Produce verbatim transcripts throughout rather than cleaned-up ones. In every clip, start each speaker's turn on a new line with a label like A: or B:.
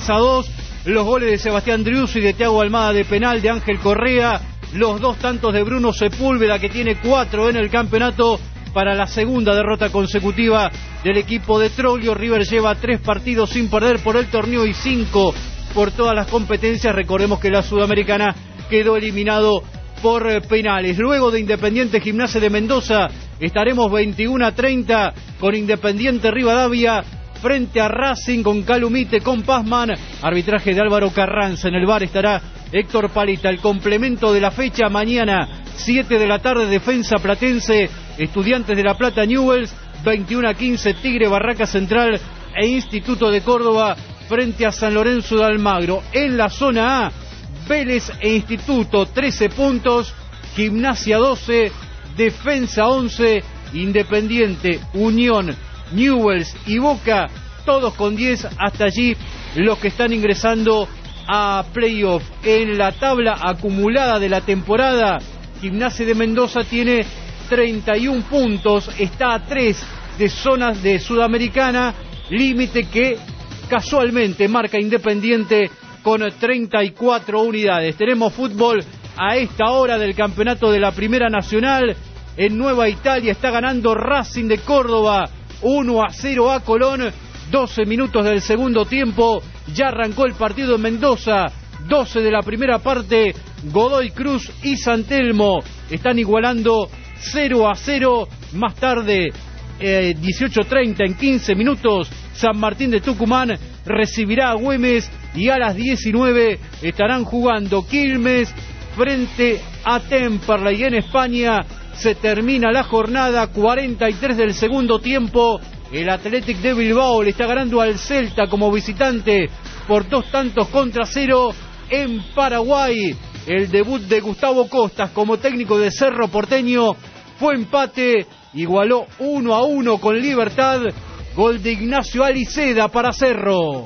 A: tres a dos. Los goles de Sebastián Driussi y de Thiago Almada de penal, de Ángel Correa. Los dos tantos de Bruno Sepúlveda, que tiene cuatro en el campeonato, para la segunda derrota consecutiva del equipo de Troglio. River lleva tres partidos sin perder por el torneo y cinco por todas las competencias. Recordemos que la Sudamericana quedó eliminado por penales. Luego de Independiente Gimnasia de Mendoza, estaremos veintiuno a treinta con Independiente Rivadavia frente a Racing, con Calumite, con Pazman, arbitraje de Álvaro Carranza. En el V A R estará Héctor Palita. El complemento de la fecha: mañana siete de la tarde, Defensa Platense, Estudiantes de La Plata, Newell's, veintiuno a quince, Tigre, Barraca Central e Instituto de Córdoba frente a San Lorenzo de Almagro. En la zona A, Vélez e Instituto, trece puntos, Gimnasia doce, Defensa once, Independiente, Unión, Newell's y Boca, todos con diez. Hasta allí los que están ingresando a playoff. En la tabla acumulada de la temporada, Gimnasia de Mendoza tiene treinta y un puntos, está a tres de zonas de Sudamericana, límite que casualmente marca Independiente con treinta y cuatro unidades. Tenemos fútbol a esta hora del campeonato de la Primera Nacional. En Nueva Italia está ganando Racing de Córdoba uno a cero a Colón. doce minutos del segundo tiempo, ya arrancó el partido en Mendoza. doce de la primera parte, Godoy Cruz y San Telmo están igualando cero a cero. Más tarde, eh, dieciocho treinta, en quince minutos, San Martín de Tucumán recibirá a Güemes, y a las diecinueve estarán jugando Quilmes frente a Temperley. En España se termina la jornada, cuarenta y tres del segundo tiempo. El Athletic de Bilbao le está ganando al Celta como visitante por dos tantos contra cero. En Paraguay, el debut de Gustavo Costas como técnico de Cerro Porteño fue empate, igualó uno a uno con Libertad. Gol de Ignacio Aliceda para Cerro.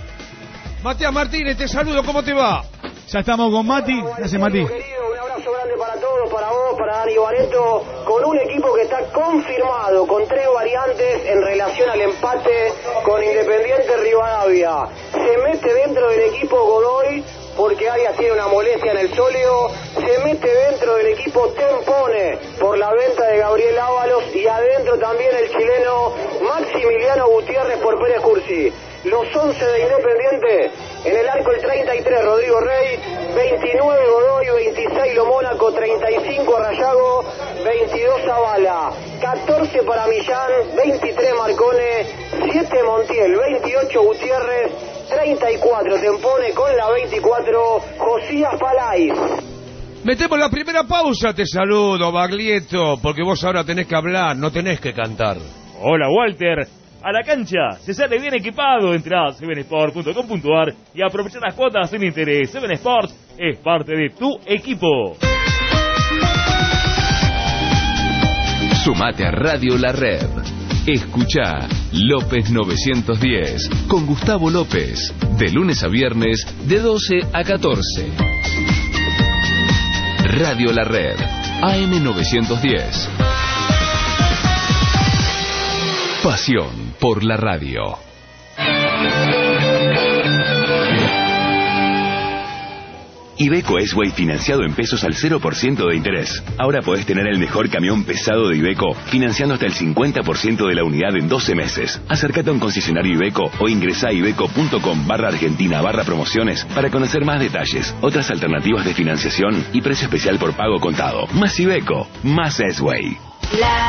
B: Matías Martínez, te saludo, ¿cómo te va?
C: Ya estamos con Mati. Gracias, Mati.
D: Querido, un abrazo grande para todos, para vos, para Dani Barreto, con un equipo que está confirmado con tres variantes en relación al empate con Independiente Rivadavia. Se mete dentro del equipo Godoy porque Arias tiene una molestia en el sóleo. Se mete dentro del equipo Tempone por la venta de Gabriel Ábalos, y adentro también el chileno Maximiliano Gutiérrez por Pérez Cursi. Los once de Independiente, en el arco el treinta y tres Rodrigo Rey, veintinueve Godoy, veintiséis Lo Mónaco, treinta y cinco Rayago, veintidós Zavala, catorce para Millán, veintitrés Marcone, siete Montiel, veintiocho Gutiérrez, treinta y cuatro Tempone, con la veinticuatro Josías Palais.
B: Metemos la primera pausa, te saludo, Baglietto, porque vos ahora tenés que hablar, no tenés que cantar.
E: Hola, Walter. A la cancha se sale bien equipado. Entrá a seven sport punto com punto ar y aprovecha las cuotas sin interés. Seven Sports es parte de tu equipo.
F: Sumate a Radio La Red. Escuchá López novecientos diez con Gustavo López, de lunes a viernes de doce a catorce. Radio La Red, A M novecientos diez. Pasión por la radio.
G: Iveco S-Way financiado en pesos al cero por ciento de interés. Ahora podés tener el mejor camión pesado de Iveco financiando hasta el cincuenta por ciento de la unidad en doce meses. Acércate a un concesionario Iveco o ingresá a iveco.com barra argentina barra promociones para conocer más detalles, otras alternativas de financiación y precio especial por pago contado. Más Iveco, más S-Way.